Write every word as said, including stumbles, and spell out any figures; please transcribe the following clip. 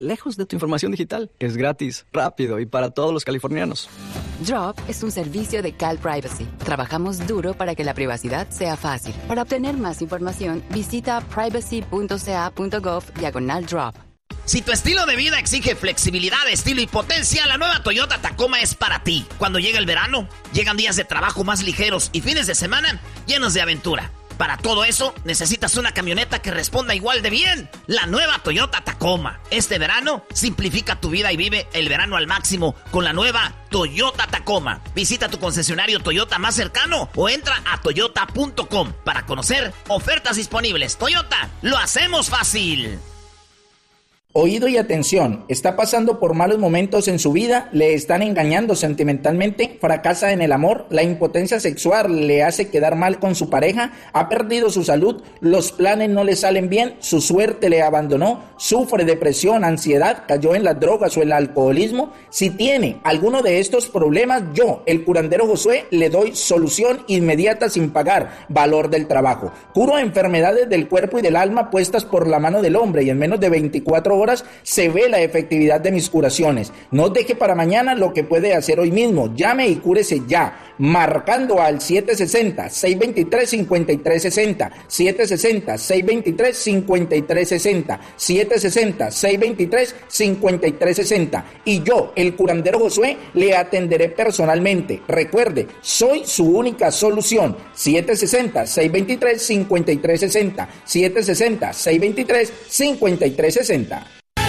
lejos de tu información digital. Es gratis, rápido y para todos los californianos. Drop es un servicio de Cal Privacy. Trabajamos duro para que la privacidad sea fácil. Para obtener más información, visita privacy.ca.gov diagonal drop. Si tu estilo de vida exige flexibilidad, estilo y potencia, la nueva Toyota Tacoma es para ti. Cuando llega el verano, llegan días de trabajo más ligeros y fines de semana llenos de aventura. Para todo eso, necesitas una camioneta que responda igual de bien. La nueva Toyota Tacoma. Este verano, simplifica tu vida y vive el verano al máximo con la nueva Toyota Tacoma. Visita tu concesionario Toyota más cercano o entra a toyota punto com para conocer ofertas disponibles. Toyota, lo hacemos fácil. Oído y atención, ¿está pasando por malos momentos en su vida? ¿Le están engañando sentimentalmente? ¿Fracasa en el amor? ¿La impotencia sexual le hace quedar mal con su pareja? ¿Ha perdido su salud? ¿Los planes no le salen bien? ¿Su suerte le abandonó? ¿Sufre depresión, ansiedad? ¿Cayó en las drogas o el alcoholismo? Si tiene alguno de estos problemas, yo, el curandero Josué, le doy solución inmediata sin pagar valor del trabajo. Curo enfermedades del cuerpo y del alma puestas por la mano del hombre y en menos de veinticuatro horas horas se ve la efectividad de mis curaciones. No deje para mañana lo que puede hacer hoy mismo. Llame y cúrese ya, marcando al siete seis cero, seis dos tres, cinco tres seis cero, siete seis cero, seis dos tres, cinco tres seis cero, siete seis cero, seis dos tres, cinco tres seis cero. Y yo, el curandero Josué, le atenderé personalmente. Recuerde, soy su única solución. siete seis cero, seis dos tres, cinco tres seis cero, siete seis cero, seis dos tres, cinco tres seis cero.